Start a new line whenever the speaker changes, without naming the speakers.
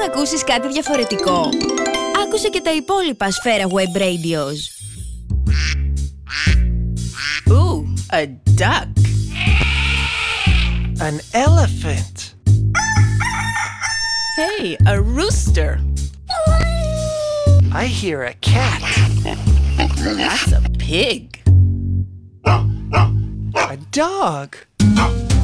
ακούσεις κάτι διαφορετικό? Άκουσε και τα υπόλοιπα Σφαίρα Web Radios.
Ooh, a duck.
An elephant.
Hey, a rooster.
I hear a cat.
That's a pig.
A dog.